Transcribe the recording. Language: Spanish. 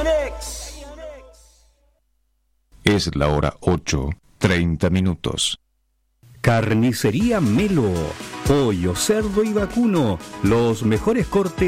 Es la hora 8:30. Carnicería Melo. Pollo, cerdo y vacuno. Los mejores cortes